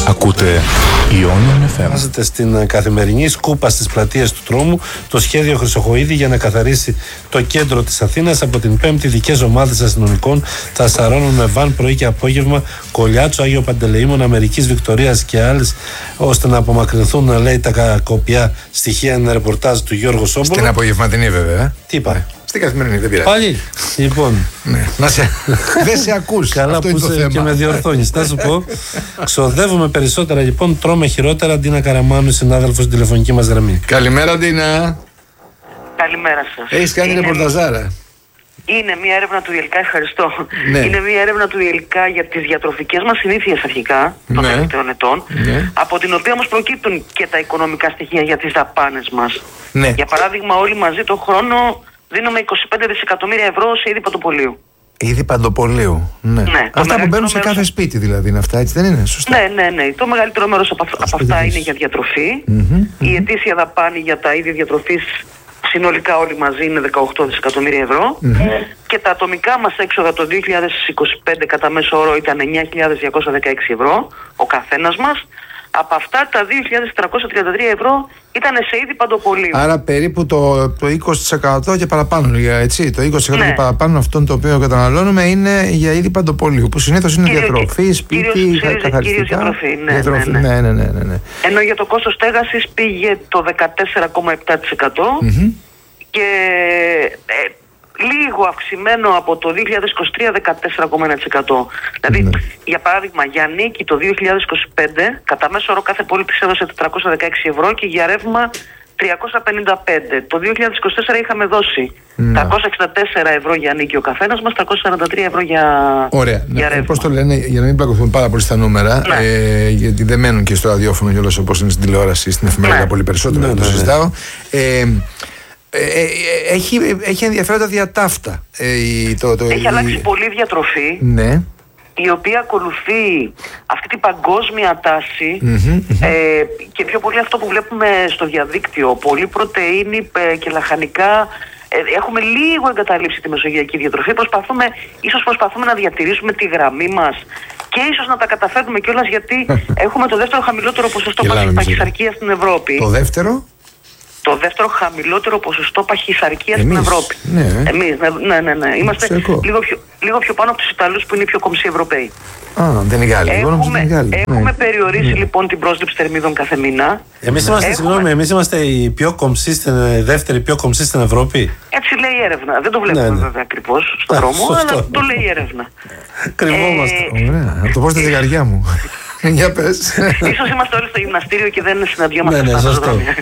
Ακούτε Ionian FM. Βάζετε στην καθημερινή σκούπα στις πλατείες του δρόμου το σχέδιο Χρυσοχοΐδη για να καθαρίσει το κέντρο της Αθήνας. Από την Πέμπτη, ειδικές ομάδες αστυνομικών θα σαρώνουν με βαν πρωί και απόγευμα Κολιάτσο, Άγιο Παντελεήμων, Αμερικής Βικτωρίας και άλλες, ώστε να απομακρυνθούν, λέει, τα κακοπιά στοιχεία. Ένα ρεπορτάζ του Γιώργου Σόμπολου. Στην απογευματινή, βέβαια. Τι είπα? Στην καθημερινή, δεν πειράζει. Πάλι. Λοιπόν. Ναι. Δεν σε ακούς. Καλά που είσαι και με διορθώνεις. Θα σου πω. Ξοδεύουμε περισσότερα, λοιπόν, τρώμε χειρότερα. Ντίνα Καραμάνου, συνάδελφος στην τηλεφωνική μας γραμμή. Καλημέρα, Ντίνα. Καλημέρα σας. Έχεις κάνει ρεπορταζάρα. Είναι μια έρευνα του ΙΕΛΚΑ, ευχαριστώ. Ναι. Είναι μια έρευνα του ΙΕΛΚΑ για τις διατροφικές μας συνήθειες αρχικά των τελευταίων ετών, από την οποία όμως προκύπτουν και τα οικονομικά στοιχεία για τις δαπάνες μας. Ναι. Για παράδειγμα, όλοι μαζί το χρόνο δίνουμε 25 δισεκατομμύρια ευρώ σε είδη παντοπολίου. Είδη παντοπολίου. Ναι. Αυτά που μπαίνουν σε κάθε σπίτι, δηλαδή, είναι αυτά, έτσι δεν είναι? Σωστά. Ναι. Το μεγαλύτερο μέρος από αυτά είναι για διατροφή. Η ετήσια δαπάνη για τα είδη διατροφής συνολικά όλοι μαζί είναι 18 δισεκατομμύρια ευρώ. Και τα ατομικά μας έξοδα το 2025 κατά μέσο όρο ήταν 9.216 ευρώ ο καθένας μας. Από αυτά τα 2.333 ευρώ ήταν σε είδη παντοπολίου. Άρα περίπου το 20% και παραπάνω, έτσι. Το 20% και παραπάνω αυτών το οποίο καταναλώνουμε είναι για είδη παντοπολίου, που συνήθως είναι διατροφή, σπίτι, καθαριστικά. Διατροφή, ναι. Ενώ για το κόστος στέγασης πήγε το 14,7% και λίγο αυξημένο από το 2023, 14,1%. Δηλαδή, για παράδειγμα, για νίκη το 2025, κατά μέσο όρο κάθε πολίτης έδωσε 416 ευρώ και για ρεύμα 355. Το 2024 είχαμε δώσει 364 ευρώ για νίκη ο καθένας μας, 343 ευρώ για ρεύμα. Πώς το λένε, για να μην πλακωθούν πάρα πολύ στα νούμερα, γιατί δεν μένουν και στο ραδιόφωνο κιόλας όπως είναι στην τηλεόραση, στην εφημερίδα πολύ περισσότερο, δεν το συζητάω. Έχει ενδιαφέροντα διατάφτα. Έχει αλλάξει πολύ διατροφή, η οποία ακολουθεί αυτή την παγκόσμια τάση και πιο πολύ αυτό που βλέπουμε στο διαδίκτυο. Πολύ πρωτεΐνη και λαχανικά. Έχουμε λίγο εγκαταλείψει τη μεσογειακή διατροφή. Ίσως προσπαθούμε να διατηρήσουμε τη γραμμή μας και ίσως να τα καταφέρνουμε κιόλας, γιατί έχουμε το δεύτερο χαμηλότερο ποσοστό παχυσαρκίας στην Ευρώπη. Το δεύτερο χαμηλότερο ποσοστό παχυσαρκίας στην Ευρώπη. Εμείς, ναι. Είμαστε λίγο πιο πάνω από τους Ιταλούς, που είναι οι πιο κομψοί Ευρωπαίοι. Δεν είναι Γάλλοι. Έχουμε περιορίσει λοιπόν την πρόσληψη θερμίδων κάθε μήνα. Εμείς είμαστε οι πιο κομψοί, δεύτεροι πιο κομψοί στην Ευρώπη. Έτσι λέει η έρευνα. Δεν το βλέπουμε βέβαια ακριβώς στον δρόμο, αλλά το λέει η έρευνα. Κρυβόμαστε. Ωραία. Να το πω στη ζυγαριά μου. Για πες. Ίσως είμαστε όλοι στο γυμναστήριο και δεν συναντιόμαστε στα πεζοδρόμια.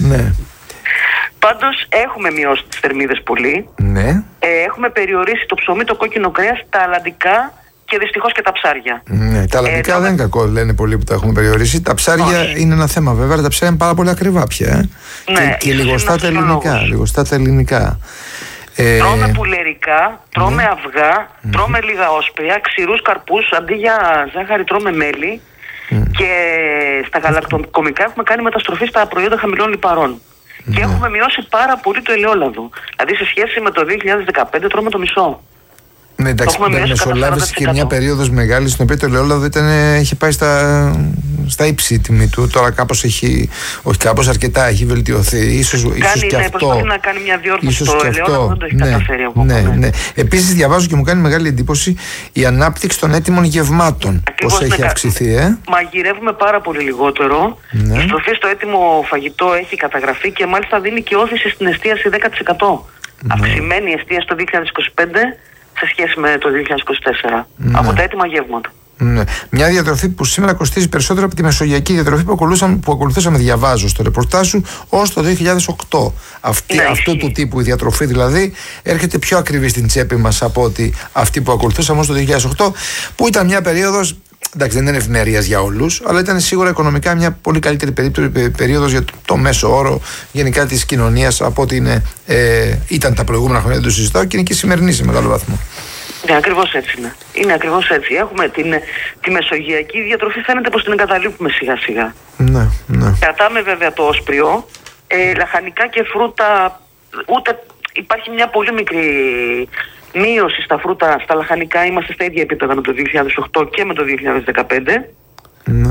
Πάντως έχουμε μειώσει τις θερμίδες πολύ. Έχουμε περιορίσει το ψωμί, το κόκκινο κρέας, τα αλλαντικά και δυστυχώς και τα ψάρια. Τα αλλαντικά δεν είναι κακό, λένε πολλοί που τα έχουμε περιορίσει. Τα ψάρια είναι ένα θέμα, βέβαια, αλλά τα ψάρια είναι πάρα πολύ ακριβά πια. Και λιγοστά τα ελληνικά. Τρώμε πουλερικά, τρώμε αυγά, τρώμε λίγα όσπρια, ξηρούς καρπούς, αντί για ζάχαρη τρώμε μέλι. Και στα γαλακτοκομικά έχουμε κάνει μεταστροφή στα προϊόντα χαμηλών λιπαρών. Και έχουμε μειώσει πάρα πολύ το ελαιόλαδο. Δηλαδή σε σχέση με το 2015 τρώμε το μισό. Ναι, εντάξει, μεσολάβησε και μια περίοδος μεγάλη στην οποία το ελαιόλαδο είχε πάει στα ύψη τιμή του. Τώρα κάπως αρκετά έχει βελτιωθεί. Ίσως και αυτό. Προσπαθεί να κάνει μια διόρθωση στο ελαιόλαδο, δεν το έχει καταφέρει ακόμα. Επίσης διαβάζω και μου κάνει μεγάλη εντύπωση η ανάπτυξη των έτοιμων γευμάτων. Πώς έχει αυξηθεί, Μαγειρεύουμε πάρα πολύ λιγότερο. Η στροφή στο έτοιμο φαγητό έχει καταγραφεί και μάλιστα δίνει και όθηση στην εστίαση 10%. Αυξημένη εστίαση το 2025 σε σχέση με το 2024 από τα έτοιμα γεύματα. Μια διατροφή που σήμερα κοστίζει περισσότερο από τη μεσογειακή διατροφή που ακολουθούσαμε, διαβάζω στο ρεπορτάζ σου, ως το 2008. Αυτού του τύπου η διατροφή δηλαδή έρχεται πιο ακριβή στην τσέπη μας από ότι αυτή που ακολουθούσαμε ως το 2008, που ήταν μια περίοδος, εντάξει, δεν είναι ευημερίας για όλους, αλλά ήταν σίγουρα οικονομικά μια πολύ καλύτερη περίοδος για το μέσο όρο γενικά της κοινωνίας από ότι ήταν τα προηγούμενα χρόνια, δεν το συζητάω, και είναι και η σημερινή σε μεγάλο βαθμό. Ναι, ακριβώς έτσι είναι. Είναι ακριβώς έτσι. Έχουμε τη μεσογειακή διατροφή, φαίνεται πως την εγκαταλείπουμε σιγά σιγά. Ναι. Κρατάμε βέβαια το όσπριο, λαχανικά και φρούτα, ούτε υπάρχει μια πολύ μικρή μείωση στα φρούτα, στα λαχανικά. Είμαστε στα ίδια επίπεδα με το 2008 και με το 2015. Ναι.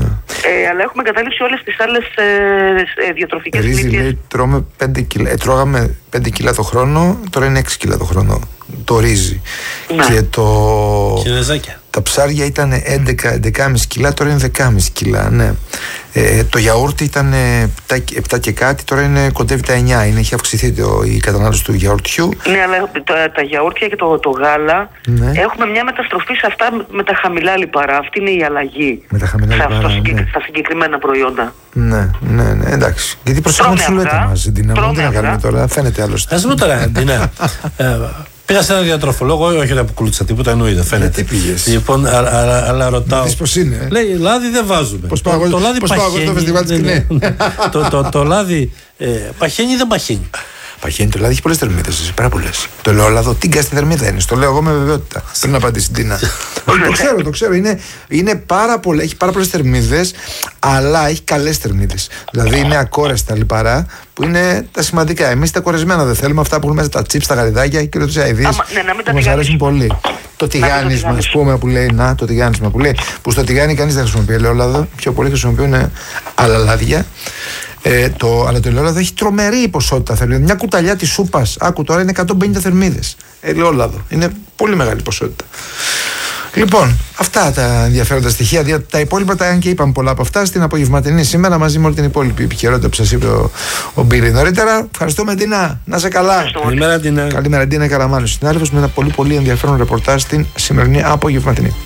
Αλλά έχουμε εγκαταλείψει όλες τις άλλες διατροφικές Ρύζι συνήθειες. λέει τρώμε 5 κιλά. Τρώγαμε 5 κιλά το χρόνο, τώρα είναι 6 κιλά το χρόνο. Το ρύζι. Ναι. Και Κινεζάκια. τα ψάρια ήταν 11,5 κιλά, τώρα είναι 10,5 κιλά. Ναι. Το γιαούρτι ήταν 7 και κάτι, τώρα είναι κοντεύει τα 9. Έχει αυξηθεί η κατανάλωση του γιαουρτιού. Ναι, αλλά τα γιαούρτια και το γάλα, Ναι. έχουμε μια μεταστροφή σε αυτά με τα χαμηλά λιπαρά. Αυτή είναι η αλλαγή Με τα χαμηλά λιπαρά, ναι. στα συγκεκριμένα προϊόντα. Ναι, εντάξει. Γιατί προσέχουμε Τρώμε σου λέτε αυγά, μας, Ντίνα. τρώμε Τι να κάνουμε αυγά. τώρα, φαίνεται άλλωστε. Ας πούμε τώρα, Ντίνα, πήγα σε έναν διατροφολόγο, όχι ότι αποκολούθησα τίποτα, εννοείται, φαίνεται. Γιατί πήγες? Λοιπόν, αλλά ρωτάω. Δεις πως είναι. Λέει, λάδι δεν βάζουμε. Πώς πάω εγώ στο φεστιβάλ της Κινέ. Το λάδι παχαίνει ή δεν παχαίνει? Παχαίνει το λάδι, έχει πολλές θερμίδες, πάρα πολλές. Το ελαιόλαδο, τι γκάστη θερμίδα είναι. Στο λέω εγώ με βεβαιότητα. Πρέπει να απαντήσει την Τίνα. Όχι, το ξέρω. Είναι πάρα πολλά, έχει πάρα πολλές θερμίδες, αλλά έχει καλές θερμίδες. Δηλαδή είναι ακόρεστα λιπαρά, που είναι τα σημαντικά. Εμείς τα κορεσμένα δεν θέλουμε, αυτά που έχουν μέσα τα τσίπς, τα γαριδάκια και τους αηδίες που μας αρέσουν πολύ. Το τηγάνισμα, ας πούμε, που λέει, το τηγάνισμα που λέει, που στο τηγάνι κανείς δεν χρησιμοποιεί ελαιόλαδο, πιο πολλοί χρησιμοποιούν άλλα λάδια. Αλλά το ελαιόλαδο έχει τρομερή ποσότητα θερμίδων. Μια κουταλιά της σούπας, άκου τώρα, είναι 150 θερμίδες. Ελαιόλαδο. Είναι πολύ μεγάλη ποσότητα. Λοιπόν, αυτά τα ενδιαφέροντα στοιχεία. Τα υπόλοιπα τα και είπαμε πολλά από αυτά στην απογευματινή σήμερα μαζί με όλη την υπόλοιπη επικαιρότητα που σας είπε ο Μπίλη νωρίτερα. Ευχαριστούμε, Ντίνα. Να είσαι καλά. Καλημέρα, Ντίνα. Καλημέρα, Ντίνα Καραμάνου, συνάδελφος, με ένα πολύ πολύ ενδιαφέρον ρεπορτάζ στην σημερινή απογευματινή.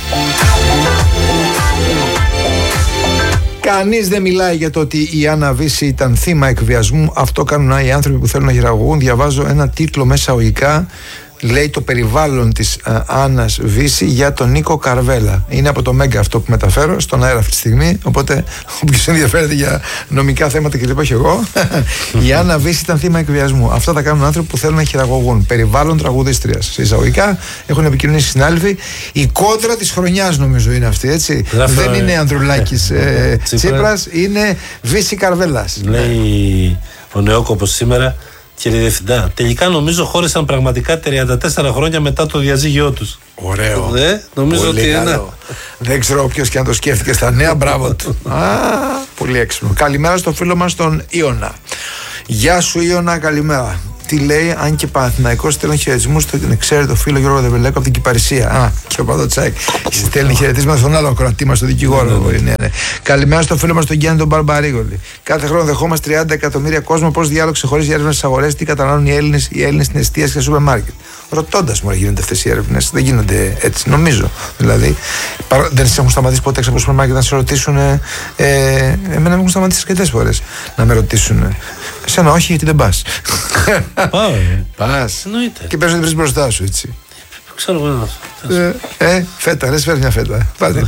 Κανείς δεν μιλάει για το ότι η Άννα Βύση ήταν θύμα εκβιασμού. Αυτό κάνουν οι άνθρωποι που θέλουν να χειραγωγούν. Διαβάζω ένα τίτλο μέσα αγωγικά. Λέει το περιβάλλον της Άννας Βύση για τον Νίκο Καρβέλα. Είναι από το Μέγκα αυτό που μεταφέρω στον αέρα αυτή τη στιγμή. Οπότε, όποιος ενδιαφέρεται για νομικά θέματα και λοιπά, όχι εγώ. Η Άννα Βύση ήταν θύμα εκβιασμού. Αυτά τα κάνουν άνθρωποι που θέλουν να χειραγωγούν. Περιβάλλον τραγουδίστριας. Σε εισαγωγικά έχουν επικοινωνήσει συνάδελφοι. Η κόντρα της χρονιάς νομίζω είναι αυτή, έτσι. Δεν είναι Ανδρουλάκης Τσίπρας, είναι Βύση Καρβέλας. Λέει ο Νεόκοπος σήμερα. Κύριε Διευθυντά, τελικά νομίζω χώρισαν πραγματικά 34 χρόνια μετά το διαζύγιό τους. Ωραίο. Νομίζω πολύ ότι καλό. Δεν ξέρω ποιος και αν το σκέφτηκε στα νέα, μπράβο του. Πολύ έξυπνο. Καλημέρα στο φίλο μας τον Ιώνα. Γεια σου Ιώνα, καλημέρα. Τι λέει, αν και Παναθηναϊκός στέλνει χαιρετισμούς στον ξέρει το φίλο Γιώργο Δεβελέκο από την Κυπαρισία. Και ο Παδοτσάκ στέλνει χαιρετίσματα στον άλλο ακροατή μας, τον δικηγόρο. Ναι. Καλημέρα στο φίλο μας τον Γιάννη τον Μπαρμπαρίγολη. Κάθε χρόνο δεχόμαστε 30 εκατομμύρια κόσμο. Πώς διάλογο ξεχωρίζει έρευνες στις αγορές, τι καταναλώνουν οι Έλληνες στην εστίαση και σούπερ μάρκετ. Ρωτώντας μου, γίνονται αυτές οι έρευνες. Δεν γίνονται έτσι, νομίζω. Δηλαδή, δεν σε έχουν σταματήσει ποτέ από το σούπερ μάρκετ να σε ρωτήσουν. Εμένα με έχουν σταματήσει αρκετές φορές να με ρωτήσουν. Εσένα όχι, γιατί δεν πας. Πας. Εννοείται. Και παίρνεις να βρεις μπροστά σου, έτσι. Ξέρω εγώ. Φέτα, ρε, φέρνει μια φέτα. Πάτε.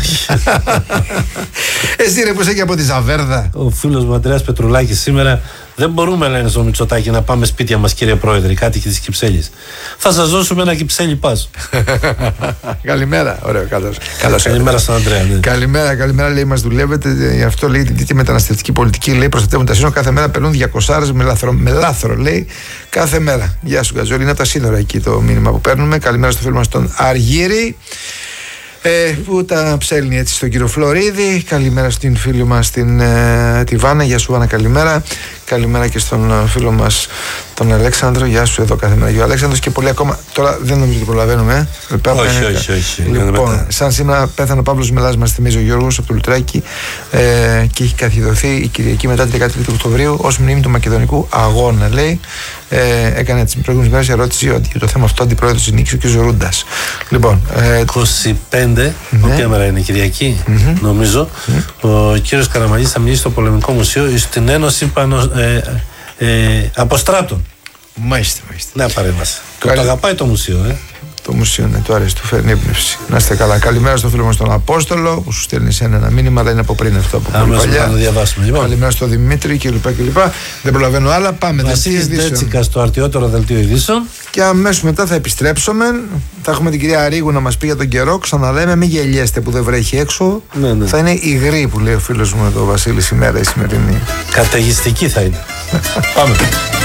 Εσύ ρε που είσαι και από τη Ζαβέρδα. Ο φίλος μου Αντρέας Πετρουλάκης σήμερα. Δεν μπορούμε, λένε στο Μητσοτάκη, να πάμε σπίτια μας, κύριε Πρόεδρε, κάτι και της Κυψέλης. Θα σας δώσουμε ένα Κυψέλη πας. Καλημέρα. Ωραίο, καλώς. Καλημέρα στον Αντρέα. Ναι. Καλημέρα, λέει, μας δουλεύετε. Γι' αυτό λέει τη μεταναστευτική πολιτική, λέει, προστατεύουν τα σύνορα. Κάθε μέρα περνούν 200 με λάθρο, λέει, κάθε μέρα. Γεια σου, Γκαζόλη. Είναι από τα σύνορα εκεί το μήνυμα που παίρνουμε. Καλημέρα στο φίλο μας τον Αργύρη. Που τα ψέλνει έτσι στον κύριο Φλωρίδη. Καλημέρα στην φίλη μας τη Βάνα. Γεια σου Βάνα, καλημέρα. Καλημέρα και στον φίλο μας τον Αλέξανδρο. Γεια σου εδώ κάθε μέρα. Ο Αλέξανδρος και πολλοί ακόμα. Τώρα δεν νομίζω ότι προλαβαίνουμε. Όχι. Λοιπόν, σαν σήμερα πέθανε ο Παύλος Μελάς, μας θυμίζει ο Γιώργος από το Λουτράκι, και έχει καθιδωθεί η Κυριακή μετά την 13η Οκτωβρίου ως μνήμη του Μακεδονικού Αγώνα. Λέει, έκανε τις προηγούμενες μέρες ερώτηση για το θέμα αυτό αντιπρόεδρος της Νίκης, ο κ. Ζωρούντας. Λοιπόν, 25, ποια μέρα είναι, Κυριακή, νομίζω, ο κύριος Καραμαγής θα μιλήσει στο Πολεμικό Μουσείο στην Ένωση Αποστράτων. Μάλιστα. Νέα παρέμβαση. Το αγαπάει το μουσείο, Το μουσείο, ναι, του αρέσει, του φέρνει έμπνευση. Να είστε καλά. Καλημέρα στο φίλο μας τον Απόστολο, που σου στέλνει ένα μήνυμα, αλλά είναι από πριν αυτό. Από πολύ παλιά. Να το διαβάσουμε. Λοιπόν. Καλημέρα στο Δημήτρη κλπ. Δεν προλαβαίνω άλλα. Πάμε. Βασίλης Ντέτσικα στο αρτιότερο δελτίο ειδήσεων. Και αμέσως μετά θα επιστρέψουμε. Θα έχουμε την κυρία Αρίγου να μας πει για τον καιρό. Ξαναλέμε, μην γελιέστε που δεν βρέχει έξω. Ναι. Θα είναι υγρή που λέει ο φίλος μου εδώ, ο Βασίλης, ημέρα η σημερινή. Καταιγιστική θα είναι. Πάμε.